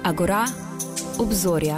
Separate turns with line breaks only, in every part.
Agora, obzorja.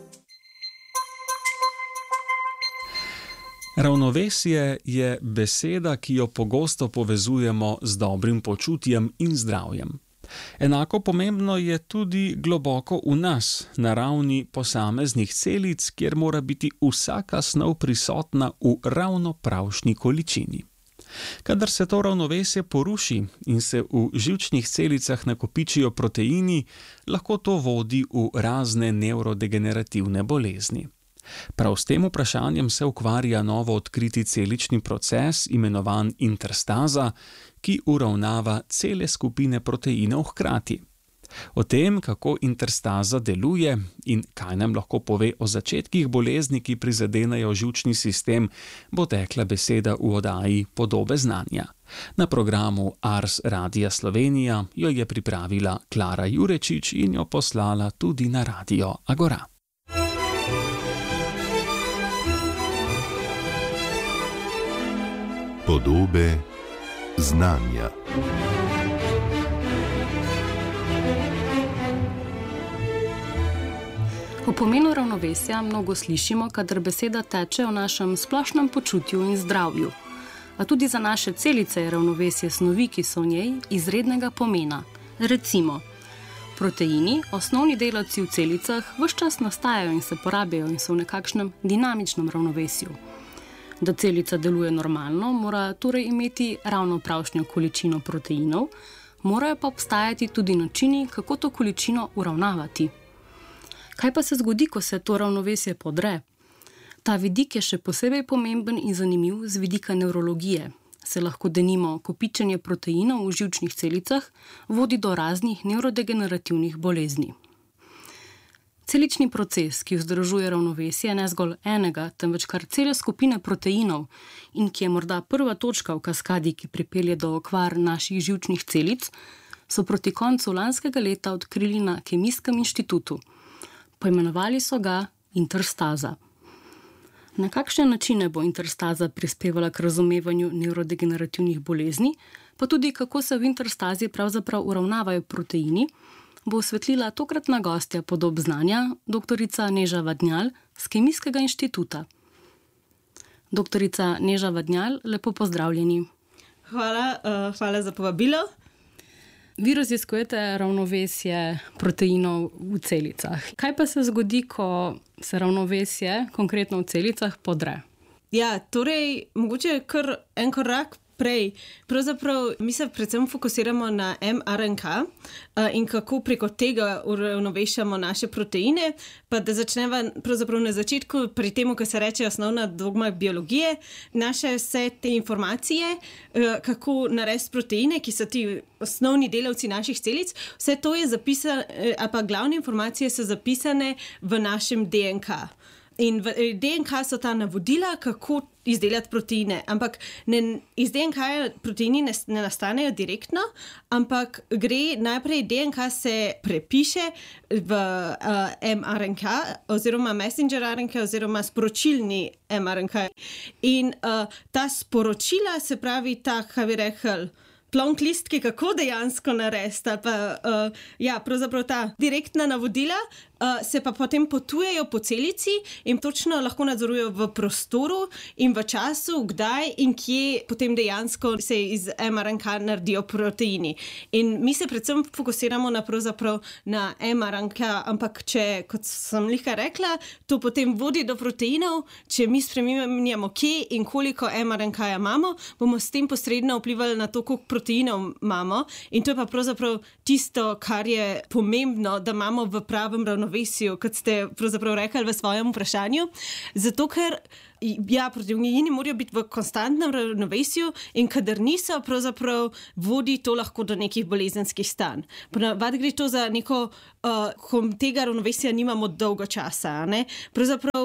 Ravnovesje je beseda, ki jo pogosto povezujemo z dobrim počutjem in zdravjem. Enako pomembno je tudi globoko v nas, na ravni posameznih celic, kjer mora biti vsaka snov prisotna v ravno pravšnji količini. Kadar se to ravnovesje poruši in se v živčnih celicah nakopičijo proteini, lahko to vodi v razne nevrodegenerativne bolezni. Prav s tem vprašanjem se ukvarja novo odkriti celični proces, imenovan interstaza, ki uravnava cele skupine proteinov hkrati. O tem, kako interstaza deluje in kaj nam lahko pove o začetkih bolezni, ki prizadenejo živčni sistem, bo tekla beseda v oddaji Podobe znanja. Na programu Ars Radia Slovenija jo je pripravila Klara Jurečič in jo poslala tudi na Radio Agora.
Podobe znanja.
O pomenu ravnovesja mnogo slišimo, kadar beseda teče o našem splošnem počutju in zdravju. A tudi za naše celice je ravnovesje snovi, ki so v njej, izrednega pomena. Recimo, proteini, osnovni delavci v celicah, ves čas nastajajo in se porabijo in so v nekakšnem dinamičnem ravnovesju. Da celica deluje normalno, mora torej imeti ravno pravšnjo količino proteinov, morajo pa obstajati tudi načini, kako to količino uravnavati. Kaj pa se zgodi, ko se to ravnovesje podre? Ta vidik je še posebej pomemben in zanimiv z vidika nevrologije. Se lahko denimo kopičenje proteinov v živčnih celicah vodi do raznih nevrodegenerativnih bolezni. Celični proces, ki vzdržuje ravnovesje ne zgolj enega, temveč kar cele skupine proteinov in ki je morda prva točka v kaskadi, ki pripelje do okvar naših živčnih celic, so proti koncu lanskega leta odkrili na Kemijskem inštitutu. Poimenovali so ga interstaza. Na kakšne načine bo interstaza prispevala k razumevanju nevrodegenerativnih bolezni, pa tudi kako se v interstazi pravzaprav uravnavajo proteini, bo osvetlila tokratna gostja Podob znanja, doktorica Neža Vadnjal z Kemijskega inštituta. Doktorica Neža Vadnjal, lepo pozdravljeni.
Hvala za povabilo.
Vi raziskujete ravnovesje proteinov v celicah. Kaj pa se zgodi, ko se ravnovesje, konkretno v celicah, podre?
Ja, torej, mogoče kar en korak prej. Pravzaprav mi se predvsem fokusiramo na mRNK in kako preko tega uravnovešamo naše proteine, pa da začneva pravzaprav na začetku pri tem, ko se reče osnovna dogma biologije, naše vse te informacije, kako narediti proteine, ki so ti osnovni delavci naših celic, vse to je zapisano, a pa glavne informacije so zapisane v našem DNK. In v DNK so ta navodila, kako izdelati proteine. Ampak iz DNK proteini ne nastanejo direktno, ampak gre najprej DNK se prepiše v mRNK oziroma messenger RNK oziroma sporočilni mRNK. In ta sporočila, se pravi ta, kaj bi rekel, plonk listki, kako dejansko narediti, pa pravzaprav ta direktna navodila se pa potem potujejo po celici in točno lahko nadzorujejo v prostoru in v času, kdaj in kje potem dejansko se iz mRNK naredijo proteini. In mi se predvsem fokusiramo pravzaprav na mRNK, ampak če, kot sem lihka rekla, to potem vodi do proteinov, če mi spreminjamo kje in koliko mRNK-ja imamo, bomo s tem posredno vplivali na to, koliko proteinov imamo, in to je pa pravzaprav tisto, kar je pomembno, da imamo v pravem ravnovesju, kot ste pravzaprav rekli v svojem vprašanju. Zato, ker proteini morajo biti v konstantnem ravnovesju in kadar niso, pravzaprav vodi to lahko do nekih bolezenskih stanj. Ponavadi gre to za neko, ko tega ravnovesja nimamo dolgo časa, ne? Pravzaprav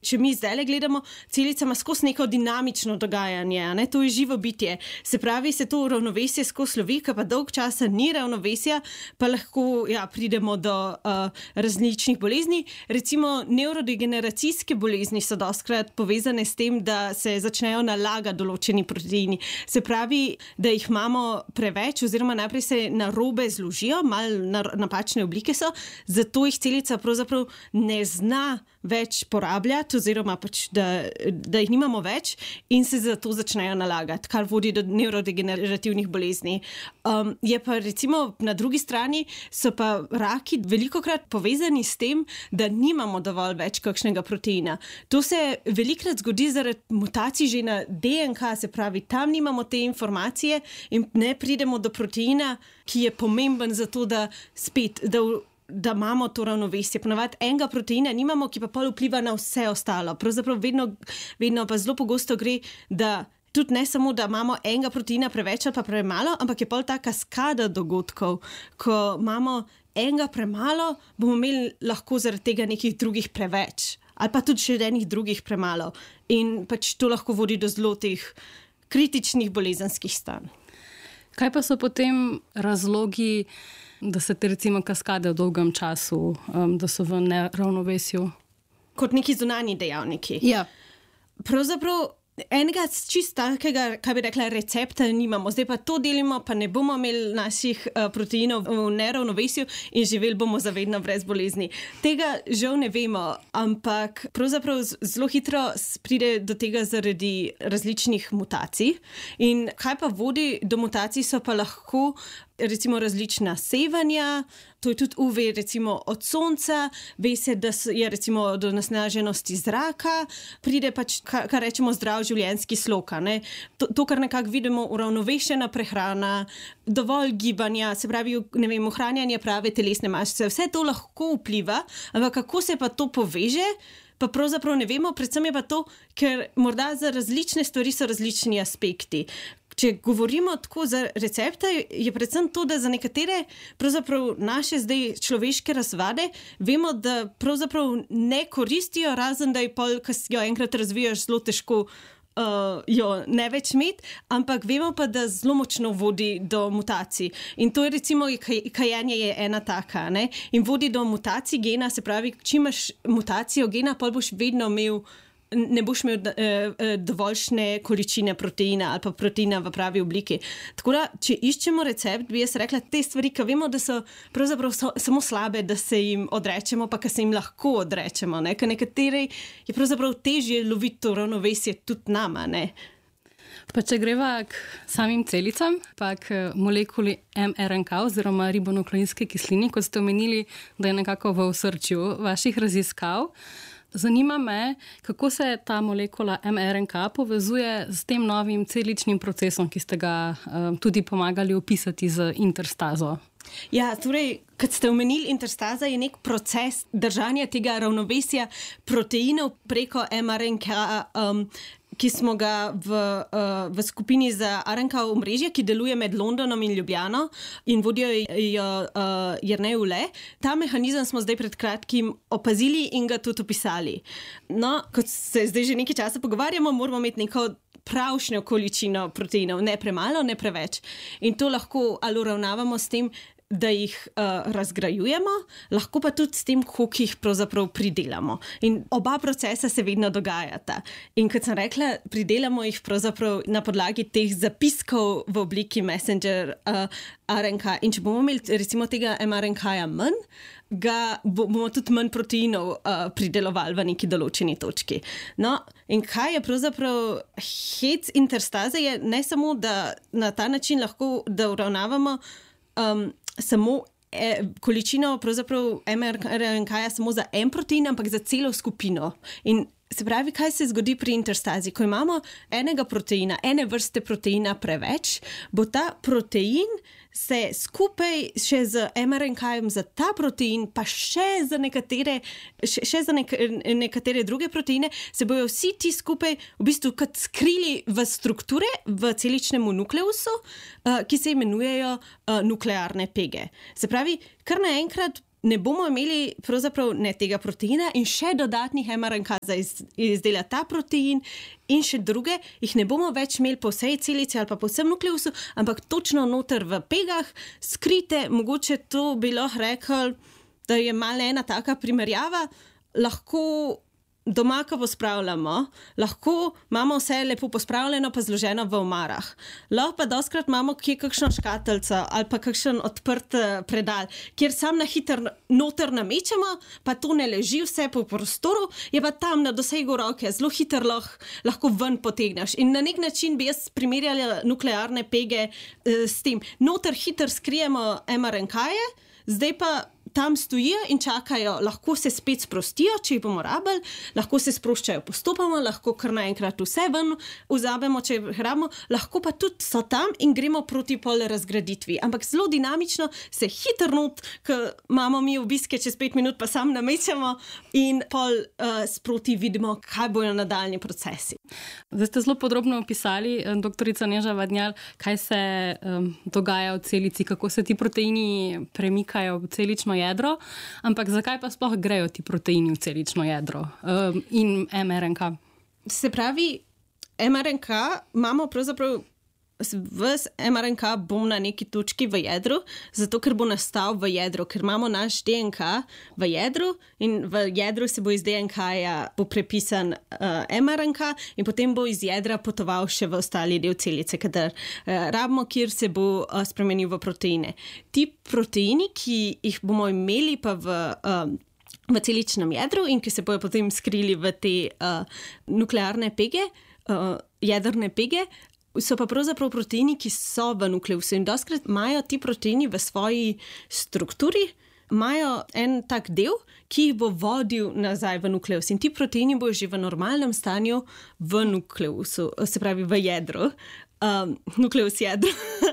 če mi zdaj gledamo, celica ima skozi neko dinamično dogajanje, ne? To je živo bitje. Se pravi, se to ravnovesje skozi lovi, ki pa dolg časa ni ravnovesja, pa lahko pridemo do različnih bolezni. Recimo nevrodegeneracijske bolezni so dostikrat povezane s tem, da se začnejo nalagati določeni proteini. Se pravi, da jih imamo preveč oziroma najprej se narobe zložijo, malo napačne oblike so, zato jih celica pravzaprav ne zna več porabljati oziroma pač, da jih nimamo več in se zato začnejo nalagati, kar vodi do nevrodegenerativnih bolezni. Je pa recimo na drugi strani so pa raki velikokrat povezani s tem, da nimamo dovolj več kakšnega proteina. To se velikokrat zgodi zaradi mutacij že na DNK, se pravi, tam nimamo te informacije in ne pridemo do proteina, ki je pomemben za to, da imamo to ravnovesje. Ponavadi enega proteina nimamo, ki pa pol vpliva na vse ostalo. Pravzaprav vedno pa zelo pogosto gre, da tudi ne samo, da imamo enega proteina preveč ali pa premalo, ampak je pol ta kaskada dogodkov. Ko imamo enega premalo, bomo imeli lahko zaradi tega nekih drugih preveč. Ali pa tudi še enih drugih premalo. In pač to lahko vodi do zelo teh kritičnih bolezenskih stanj.
Kaj pa so potem razlogi, da se te recimo kaskade v dolgem času, da so v neravnovesju?
Kot neki zunanji dejavniki.
Ja.
Pravzaprav enega čist takega, kaj bi rekla, recepta nimamo. Zdaj pa to delimo, pa ne bomo imeli naših proteinov v neravnovesju in živeli bomo zavedno brez bolezni. Tega žal ne vemo, ampak pravzaprav zelo hitro pride do tega zaradi različnih mutacij. In kaj pa vodi do mutacij, so pa lahko recimo različna sevanja, to je tudi UV recimo od sonca, ve se, da je recimo do nasnaženosti zraka, pride pač, kar rečemo, zdrav življenjski slog. To, kar nekako vidimo, uravnovešena prehrana, dovolj gibanja, se pravi, ne vem, ohranjanje prave telesne maščice, vse to lahko vpliva, ampak kako se pa to poveže, pa pravzaprav ne vemo, predvsem je pa to, ker morda za različne stvari so različni aspekti. Če govorimo tako za recepte, je predvsem to, da za nekatere pravzaprav naše zdaj človeške razvade vemo, da pravzaprav ne koristijo, razen da je pol, ko jo enkrat razvijaš, zelo težko jo ne več imeti, ampak vemo pa, da zelo močno vodi do mutacij. In to je recimo, kajenje je ena taka, ne? In vodi do mutacij gena, se pravi, če imaš mutacijo gena, pol boš vedno ne boš imel dovoljšne količine proteina ali pa proteina v pravi obliki. Tako da, če iščemo recept, bi jaz rekla, te stvari, ki vemo, da so pravzaprav samo slabe, da se jim odrečemo, pa ki se jim lahko odrečemo, ne? Ker nekateri je pravzaprav težje loviti to ravnovesje tudi nama, ne?
Pa če greva k samim celicam, pa k molekuli mRNK oziroma ribonukleinske kisline, kot ste omenili, da je nekako v osrčju vaših raziskav. Zanima me, kako se ta molekula mRNK povezuje s tem novim celičnim procesom, ki ste ga tudi pomagali opisati z interstazo.
Ja, torej, kot ste omenili, interstaza je nek proces držanja tega ravnovesja proteinov preko mRNK, ki smo ga v skupini za RNK omrežje, ki deluje med Londonom in Ljubljano in vodijo jo Jernej Ule. Ta mehanizem smo zdaj pred kratkim opazili in ga tudi opisali. No, kot se zdaj že nekaj časa pogovarjamo, moramo imeti neko pravšnjo količino proteinov, ne premalo, ne preveč. In to lahko ali uravnavamo s tem, da jih razgrajujemo, lahko pa tudi s tem, koliko jih pravzaprav pridelamo. In oba procesa se vedno dogajata. In kot sem rekla, pridelamo jih pravzaprav na podlagi teh zapiskov v obliki messenger RNK. In če bomo imeli recimo tega mRNK-ja manj, bomo tudi manj proteinov pridelovali v neki določeni točki. No, in kaj je pravzaprav hec interstaze, je ne samo, da na ta način lahko da uravnavamo samo količino pravzaprav mRNK-ja samo za en protein, ampak za celo skupino. In se pravi, kaj se zgodi pri interstazi? Ko imamo enega proteina, ene vrste proteina preveč, bo ta protein se skupaj še z mRNK-jem za ta protein, pa še za nekatere druge proteine, se bojo vsi ti skupaj v bistvu kot skrili v strukture v celičnemu nukleusu, ki se imenujejo nuklearne pege. Se pravi, kar naenkrat ne bomo imeli pravzaprav ne tega proteina in še dodatnih mRNK za izdelati ta protein in še druge, jih ne bomo več imeli po vsej celici ali pa po vsem nukleusu, ampak točno noter v pegah, skrite, mogoče to bi lahko rekel, da je malo ena taka primerjava, lahko doma, ko pospravljamo, lahko imamo vse lepo pospravljeno pa zloženo v omarah. Lahko pa dostkrat imamo kje kakšno škatlico ali pa kakšen odprt predal, kjer sam na hitro noter namečemo, pa to ne leži vse po prostoru, je pa tam na dosegu roke, zelo hitro lahko ven potegneš. In na nek način bi jaz primerjala nuklearne pege s tem. Noter hitro skrijemo mRNK-je, zdaj pa tam stojijo in čakajo, lahko se spet sprostijo, če jih bomo rabili, lahko se sproščajo postopoma, lahko kar naenkrat vse ven vzamemo, če jih rabimo, lahko pa tudi so tam in gremo proti pol razgraditvi. Ampak zelo dinamično se hitro not, ker imamo mi obiske čez 5 minut, pa sam namečemo in pol sproti vidimo, kaj bojo nadaljni procesi.
Zdaj ste zelo podrobno opisali, doktorica Neža Vadnjal, kaj se dogaja v celici, kako se ti proteini premikajo v celično jedro, ampak zakaj pa sploh grejo ti proteini v celično jedro in mRNK?
Se pravi, mRNK imamo pravzaprav ves mRNK bom na neki točki v jedru, zato ker bo nastal v jedru, ker imamo naš DNK v jedru in v jedru se bo iz DNK-ja bo prepisan mRNK in potem bo iz jedra potoval še v ostali del celice, kadar rabimo, kjer se bo spremenil v proteine. Ti proteini, ki jih bomo imeli pa v celičnem jedru in ki se bojo potem skrili v te nuklearne pege, jedrne pege, so pa pravzaprav proteini, ki so v nukleusu in dostkrat imajo ti proteini v svoji strukturi, imajo en tak del, ki jih bo vodil nazaj v nukleus in ti proteini bojo že v normalnem stanju v nukleusu, se pravi v jedru, nukleus jedro.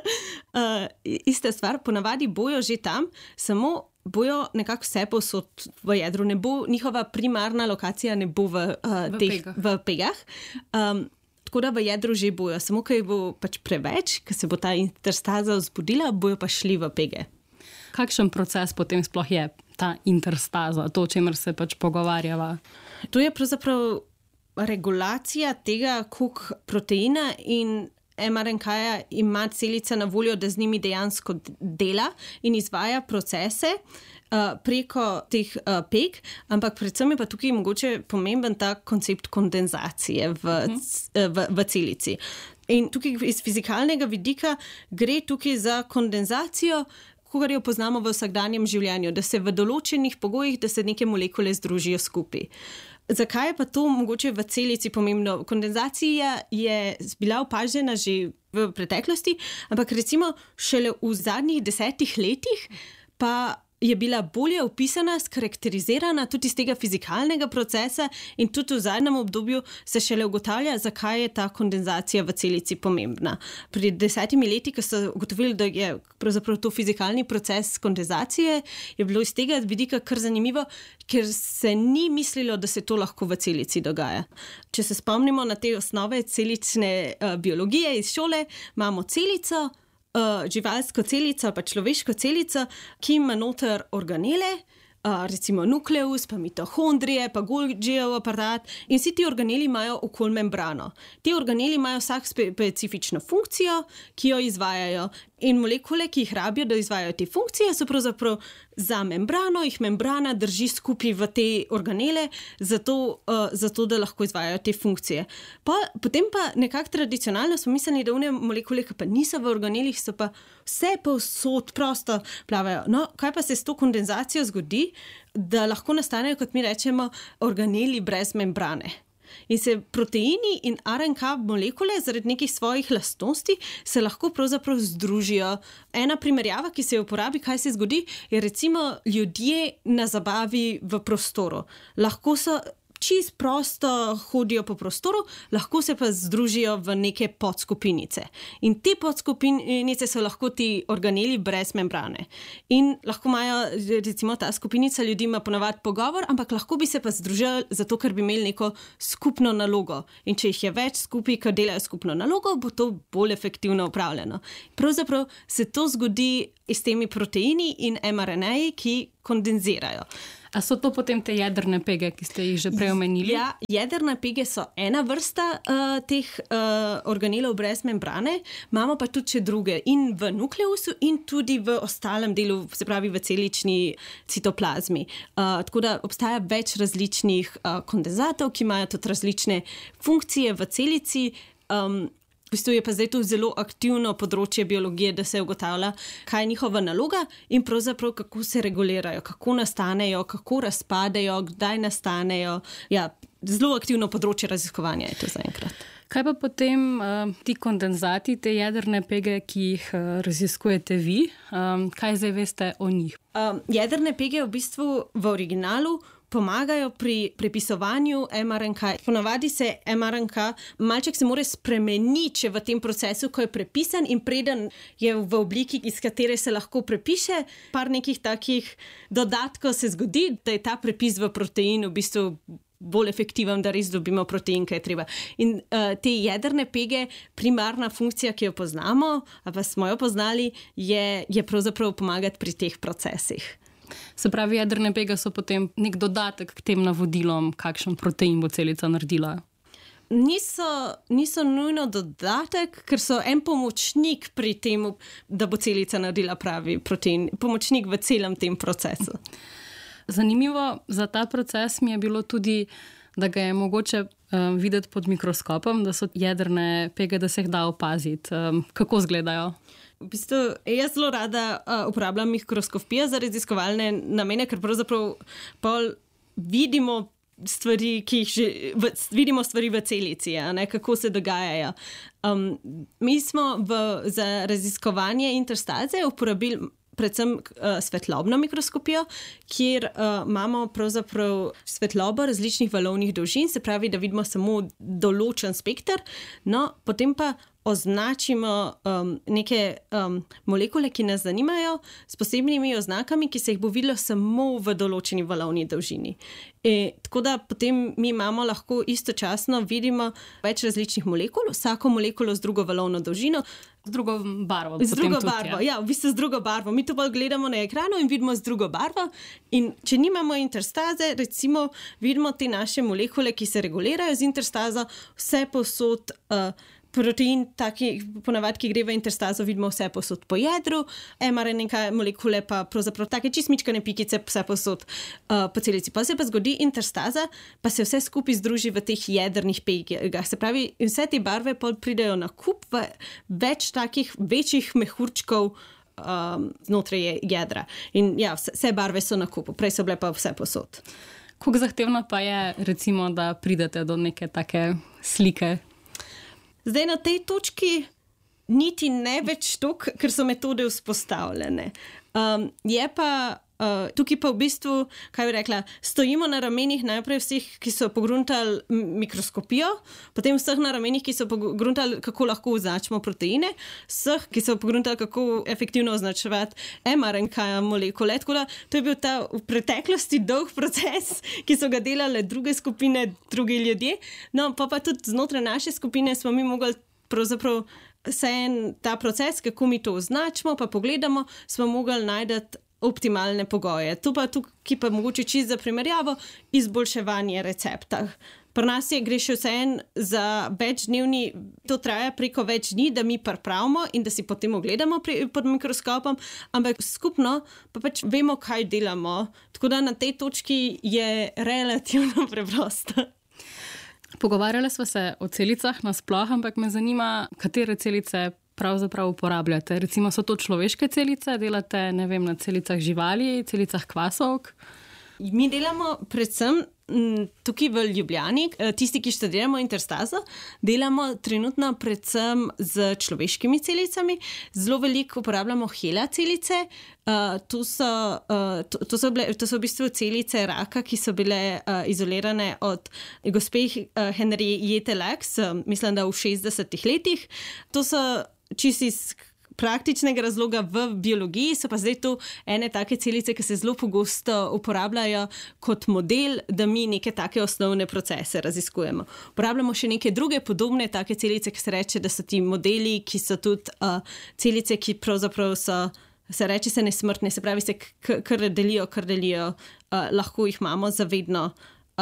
Ista stvar, ponavadi bojo že tam, samo bojo nekako vse povsod v jedru, ne bo, njihova primarna lokacija ne bo v pegah. Tako da v jedru že bojo, samo kaj bo pač preveč, ker se bo ta interstaza vzbudila, bojo pa šli v pege.
Kakšen proces potem sploh je ta interstaza, to, o čemer se pač pogovarjava?
To je pravzaprav regulacija tega, koliko proteina in mRNK-ja ima celica na voljo, da z njimi dejansko dela in izvaja procese preko teh peg, ampak predvsem je pa tukaj mogoče pomemben ta koncept kondenzacije v celici. In tukaj iz fizikalnega vidika gre tukaj za kondenzacijo, kogar jo poznamo v vsakdanjem življenju, da se v določenih pogojih, da se neke molekule združijo skupaj. Zakaj je pa to mogoče v celici pomembno? Kondenzacija je bila opažena že v preteklosti, ampak recimo šele v zadnjih 10 letih pa je bila bolje opisana, skarakterizirana tudi iz tega fizikalnega procesa in tudi v zadnjem obdobju se šele ugotavlja, zakaj je ta kondenzacija v celici pomembna. Pri 10 letih, ko so ugotovili, da je pravzaprav to fizikalni proces kondenzacije, je bilo iz tega vidika kar zanimivo, ker se ni mislilo, da se to lahko v celici dogaja. Če se spomnimo na te osnove celične biologije iz šole, imamo celico, živalsko celico ali pa človeško celico, ki ima noter organele, recimo nukleus, pa mitohondrije, pa Golgijev aparat in vsi ti organeli imajo okoli membrano. Ti organeli imajo vsak specifično funkcijo, ki jo izvajajo in molekule, ki jih rabijo, da izvajajo te funkcije, so pravzaprav za membrano, jih membrana drži skupaj v te organele, zato da lahko izvajajo te funkcije. Potem pa nekako tradicionalno smo mislili, da one molekule, ki pa niso v organelih, so pa vse povsod prosto plavajo. No, kaj pa se s to kondenzacijo zgodi, da lahko nastanejo, kot mi rečemo, organeli brez membrane. In se proteini in RNK molekule zaradi nekih svojih lastnosti se lahko pravzaprav združijo. Ena primerjava, ki se jo uporabi, kaj se zgodi, je recimo ljudje na zabavi v prostoru. Lahko so čist prosto hodijo po prostoru, lahko se pa združijo v neke podskupinice. In te podskupinice so lahko ti organeli brez membrane. In lahko imajo, recimo ta skupinica ljudi ima ponavadi pogovor, ampak lahko bi se pa združili zato, ker bi imeli neko skupno nalogo. In če jih je več skupaj, ki delajo skupno nalogo, bo to bolj efektivno upravljeno. Pravzaprav se to zgodi s temi proteini in mRNA-ji, ki kondenzirajo.
A so to potem te jedrne pege, ki ste jih že prej omenili?
Ja, jedrne pege so ena vrsta teh organelov brez membrane, imamo pa tudi še druge in v nukleusu in tudi v ostalem delu, se pravi v celični citoplazmi. Tako da obstaja več različnih kondenzatov, ki imajo tudi različne funkcije v celici. V bistvu je pa zdaj to zelo aktivno področje biologije, da se ugotavlja, kaj je njihova naloga in pravzaprav kako se regulirajo, kako nastanejo, kako razpadejo, kdaj nastanejo. Ja, zelo aktivno področje raziskovanja je to zaenkrat.
Kaj pa potem ti kondenzati, te jedrne pege, ki jih raziskujete vi? Kaj zdaj veste o njih?
Jedrne pege v bistvu v originalu pomagajo pri prepisovanju mRNK. Ponavadi se mRNK malček se mora spremeniti v tem procesu, ko je prepisan in preden je v obliki, iz katere se lahko prepiše. Par nekih takih dodatkov se zgodi, da je ta prepis v protein v bistvu bolj efektiven, da res dobimo protein, kaj je treba. In te jedrne pege, primarna funkcija, ki jo poznamo, ali pa smo jo poznali, je pravzaprav pomagati pri teh procesih.
Se pravi, jedrne pege so potem nek dodatek k tem navodilom, kakšen protein bo celica naredila?
Niso nujno dodatek, ker so en pomočnik pri tem, da bo celica naredila pravi protein. Pomočnik v celem tem procesu.
Zanimivo za ta proces mi je bilo tudi, da ga je mogoče videti pod mikroskopom, da so jedrne pege, da se jih da opaziti. Kako izgledajo?
V bistvu, jaz zelo rada uporabljam mikroskopijo za raziskovalne namene, ker pravzaprav vidimo stvari, vidimo stvari v celici, kako se dogajajo. Mi smo za raziskovanje interstaze uporabili predvsem svetlobno mikroskopijo, kjer imamo pravzaprav svetlobo različnih valovnih dolžin, se pravi, da vidimo samo določen spekter, no, potem pa označimo neke molekule, ki nas zanimajo, s posebnimi oznakami, ki se jih bo videlo samo v določeni valovni dolžini. Tako da potem mi imamo lahko istočasno vidimo več različnih molekul, vsako molekulo z drugo valovno dolžino.
Z drugo barvo.
Z drugo barvo, ja, v bistvu z drugo barvo. Mi to bolj gledamo na ekranu in vidimo z drugo barvo. In če nimamo interstaze, recimo vidimo te naše molekule, ki se regulirajo z interstazo, vse posod protein, taki ponavadi, ki gre v interstazo, vidimo vse posod po jedru, mRNA molekule pa pravzaprav take čistmičkane pikice vse posod po celici. Pa se pa zgodi interstaza, pa se vse skupaj združi v teh jedrnih pegah. Se pravi, vse te barve pol pridejo na kup v več takih večjih mehurčkov znotraj jedra. In ja, vse barve so na kupu, prej so bile pa vse posod.
Kako zahtevno pa je, recimo, da pridete do neke take slike?
Zdaj na tej točki niti ne več toliko, ker so metode vzpostavljene. Je pa tukaj pa v bistvu, kaj bi rekla, stojimo na ramenih najprej vseh, ki so pogruntali mikroskopijo, potem vseh na ramenih, ki so pogruntali, kako lahko označimo proteine, vseh, ki so pogruntali, kako efektivno označevati mRNK molekule. Tako da to je bil ta v preteklosti dolg proces, ki so ga delale druge skupine, drugi ljudje. No, pa tudi znotraj naše skupine smo mi mogli pravzaprav ta proces, kako mi to označimo, pa pogledamo, smo mogli najti optimalne pogoje. To pa tukaj pa mogoče čisto za primerjavo izboljševanje recepta. Pri nas gre še vseeno za večdnevni, to traja preko več dni, da mi pripravimo in da si potem ogledamo pod mikroskopom, ampak skupno pa pač vemo, kaj delamo. Tako da na tej točki je relativno preprosto.
Pogovarjali smo se o celicah nasploh, ampak me zanima, katere celice pravzaprav uporabljate. Recimo, so to človeške celice, delate, ne vem, na celicah živali, celicah kvasovk?
Mi delamo predvsem tukaj v Ljubljani, tisti, ki študiramo interstazo, delamo trenutno predvsem z človeškimi celicami. Zelo veliko uporabljamo HeLa celice. To so v bistvu celice raka, ki so bile izolirane od gospe Henriette Lacks, mislim, da v 60-ih letih. To so čisti iz praktičnega razloga v biologiji, so pa zdaj to ene take celice, ki se zelo pogosto uporabljajo kot model, da mi neke take osnovne procese raziskujemo. Uporabljamo še neke druge podobne take celice, ki se reče, da so ti modeli, ki so tudi celice, ki pravzaprav se reče se nesmrtne, se pravi se kar delijo, lahko jih imamo zavedno.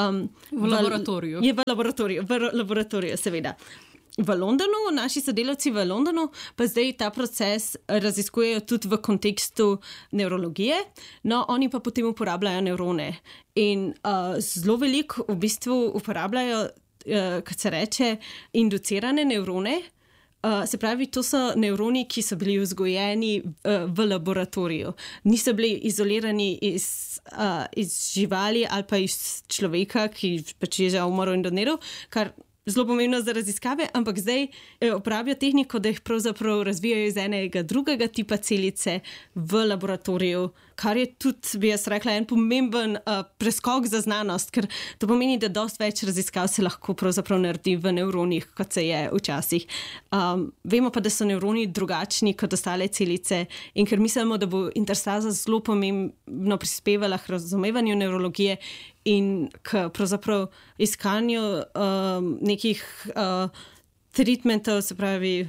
V laboratoriju.
Je v laboratoriju, seveda. V Londonu, naši sodelavci v Londonu, pa zdaj ta proces raziskujejo tudi v kontekstu nevrologije, no oni pa potem uporabljajo nevrone. In zelo veliko v bistvu uporabljajo, kot se reče, inducirane nevrone. Se pravi, to so nevroni, ki so bili vzgojeni v laboratoriju. Niso bili izolirani iz živali ali pa iz človeka, ki pač je že umrl in doniral, kar zelo pomembno za raziskave, ampak zdaj uporabljajo tehniko, da jih pravzaprav razvijajo iz enega drugega tipa celice v laboratoriju, kar je tudi, bi jaz rekla, en pomemben preskok za znanost, ker to pomeni, da dosti več raziskav se lahko pravzaprav naredi v nevronih, kot se je včasih. Vemo pa, da so nevroni drugačni kot ostale celice in ker mislimo, da bo interstaza zelo pomembno prispevala k razumevanju nevrologije in k pravzaprav iskanju nekih treatmentov, se pravi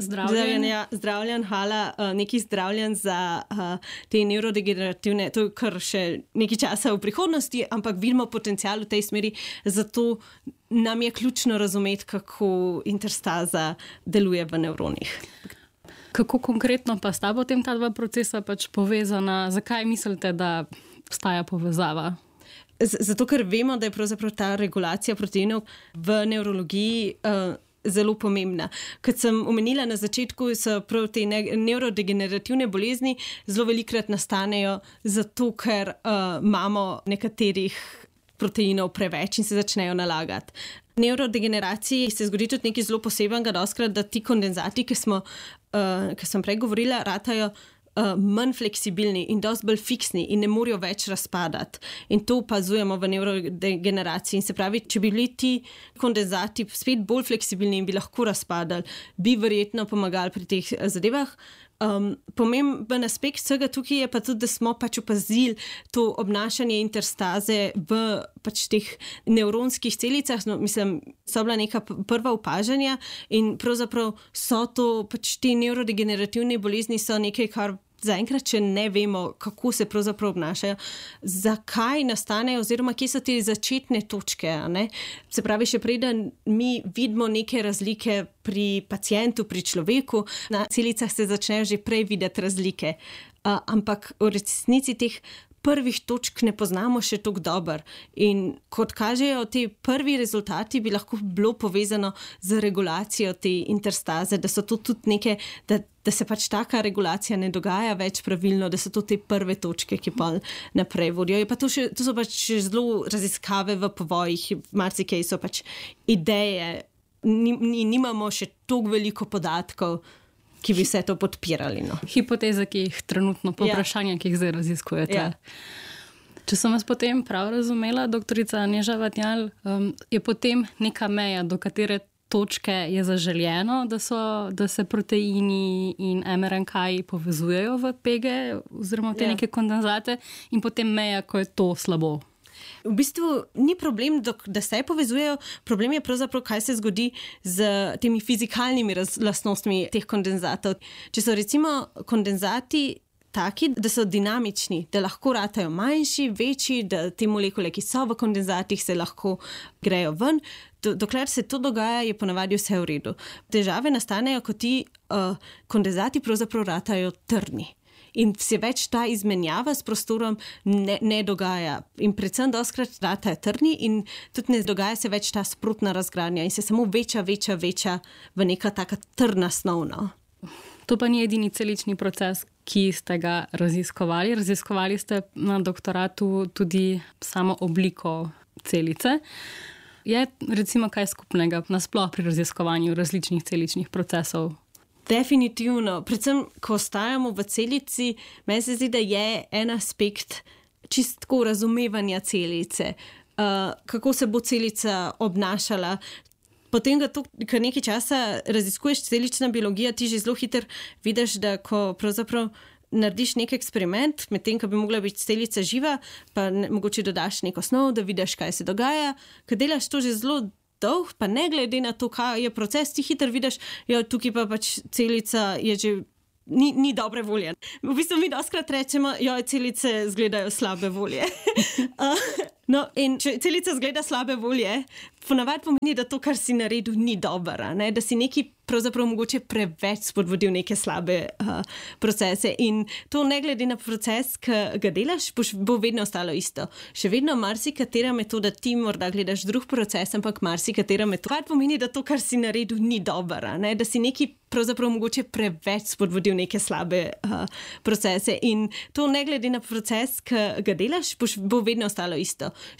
zdravljen, nekih zdravljen za te nevrodegenerativne, to je kar še nekaj časa v prihodnosti, ampak vidimo potencial v tej smeri, zato nam je ključno razumeti, kako interstaza deluje v nevronih.
Kako konkretno pa sta potem ta dva procesa pač povezana? Zakaj mislite, da obstaja povezava?
Zato, ker vemo, da je pravzaprav ta regulacija proteinov v nevrologiji zelo pomembna. Kot sem omenila na začetku, so prav te nevrodegenerativne bolezni zelo velikokrat nastanejo zato, ker imamo nekaterih proteinov preveč in se začnejo nalagati. Nevrodegeneraciji se zgodi tudi nekaj zelo posebnega, dostikrat, da ti kondenzati, ki sem prej govorila, ratajo manj fleksibilni in dosti bolj fiksni in ne morejo več razpadati. In to opazujemo v nevrodegeneraciji. In se pravi, če bi bili ti kondenzati spet bolj fleksibilni in bi lahko razpadali, bi verjetno pomagali pri teh zadevah. Pomemben aspekt vsega tukaj je pa tudi, da smo pač opazili to obnašanje interstaze v pač teh nevronskih celicah. No, mislim, so bila neka prva opažanja in pravzaprav so to pač te nevrodegenerativne bolezni so nekaj, kar zaenkrat še ne vemo, kako se pravzaprav obnašajo, zakaj nastanejo oziroma kje so te začetne točke. Ne? Se pravi, še preden mi vidimo neke razlike pri pacientu, pri človeku, na celicah se začnejo že prej videti razlike. Ampak v resnici teh prvih točk ne poznamo še tako dobro. In kot kažejo, te prvi rezultati bi lahko bilo povezano z regulacijo te interstaze, da so to tudi neke, da se pač taka regulacija ne dogaja več pravilno, da so to te prve točke, ki pa naprej vodijo. To so pač zelo raziskave v povojih, marsikaj so pač ideje, nimamo še toliko veliko podatkov, ki bi vse to podpirali. No.
Hipoteze, ki jih trenutno, vprašanja, ki jih zdaj raziskujete. Ja. Če sem vas potem prav razumela, doktorica Neža Vatnjal, je potem neka meja, do katere točke je zaželjeno, da se proteini in mRNK-ji povezujejo v pege oziroma v te neke kondenzate in potem meja, ko je to slabo.
V bistvu ni problem, da se povezujejo, problem je pravzaprav, kaj se zgodi z temi fizikalnimi lastnostmi teh kondenzatov. Če so recimo kondenzati taki, da so dinamični, da lahko ratajo manjši, večji, da te molekule, ki so v kondenzatih, se lahko grejo ven. Dokler se to dogaja, je ponavadi vse v redu. Težave nastanejo, ko ti kondenzati pravzaprav ratajo trdni. In se več ta izmenjava s prostorom ne dogaja. In predvsem dostikrat ratajo trdni in tudi ne dogaja se več ta sprotna razgradnja in se samo veča v neka taka trdna snov. No.
To pa ni edini celični proces, ki ste ga raziskovali. Raziskovali ste na doktoratu tudi samo obliko celice. Je recimo kaj skupnega nasploh pri raziskovanju različnih celičnih procesov?
Definitivno. Predvsem, ko ostajamo v celici, meni se zdi, da je en aspekt čistko razumevanja celice, kako se bo celica obnašala. Potem, ko nekaj časa raziskuješ celična biologija, ti že zelo hitro vidiš, da ko pravzaprav narediš nek eksperiment, medtem ko bi mogla biti celica živa, pa mogoče dodaš neko snov, da vidiš, kaj se dogaja. Ko delaš to že zelo dolgo, pa ne glede na to, kaj je proces, ti hitro vidiš, tukaj pa pač celica je že ni dobre volje. V bistvu mi dostikrat rečemo, celice izgledajo slabe volje. No, in če celica izgleda slabe volje, ponavadi pomeni, da to, kar si naredil, ni dobro, da si nekaj pravzaprav mogoče preveč spodbudil neke slabe procese. In to ne glede na proces, ki ga delaš, bo vedno ostalo isto. Še vedno marsikatera metoda, ti morda gledaš drug proces, ampak marsikatera metoda pomeni, da to, kar si naredil, ni dobro, da si nekaj pravzaprav mogoče preveč spodbudil neke slabe procese. In to ne glede na proces, ki ga delaš, bo vedno ostalo isto.